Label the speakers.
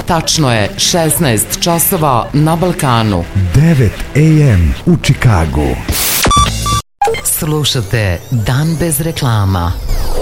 Speaker 1: Tačno je 16 časova na Balkanu.
Speaker 2: 9 AM u Čikagu.
Speaker 1: Slušate Dan bez reklama.